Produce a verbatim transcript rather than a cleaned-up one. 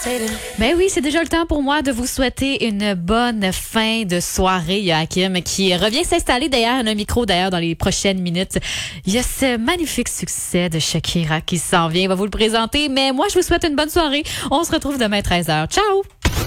Ben oui, c'est déjà le temps pour moi de vous souhaiter une bonne fin de soirée. Il y a Hakim qui revient s'installer derrière un micro d'ailleurs dans les prochaines minutes. Il y a ce magnifique succès de Shakira qui s'en vient. Il va vous le présenter. Mais moi, je vous souhaite une bonne soirée. On se retrouve demain treize heures. Ciao!